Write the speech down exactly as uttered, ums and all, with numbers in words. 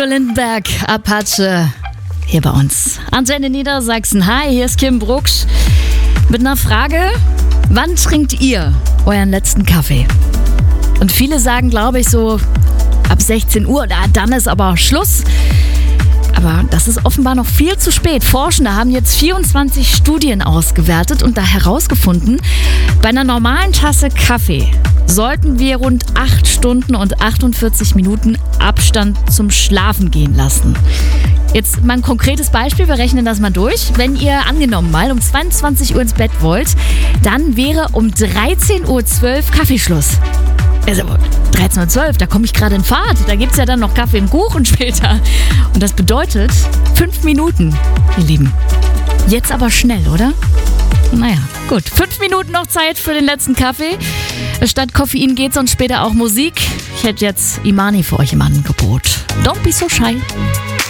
Udo Lindenberg, Apache, hier bei uns. Antenne Niedersachsen. Hi, hier ist Kim Brucksch mit einer Frage: Wann trinkt ihr euren letzten Kaffee? Und viele sagen, glaube ich, so ab sechzehn Uhr, da, dann ist aber Schluss. Aber das ist offenbar noch viel zu spät. Forschende haben jetzt vierundzwanzig Studien ausgewertet und da herausgefunden, bei einer normalen Tasse Kaffee sollten wir rund acht Stunden und achtundvierzig Minuten Abstand zum Schlafen gehen lassen. Jetzt mal ein konkretes Beispiel, wir rechnen das mal durch. Wenn ihr angenommen mal um zweiundzwanzig Uhr ins Bett wollt, dann wäre um dreizehn Uhr zwölf Kaffeeschluss. Also dreizehn Uhr zwölf, da komme ich gerade in Fahrt. Da gibt es ja dann noch Kaffee und Kuchen später. Und das bedeutet fünf Minuten, ihr Lieben. Jetzt aber schnell, oder? Naja, gut. Fünf Minuten noch Zeit für den letzten Kaffee. Statt Koffein geht's und später auch Musik. Ich hätte jetzt Imani für euch im Angebot. Don't be so shy.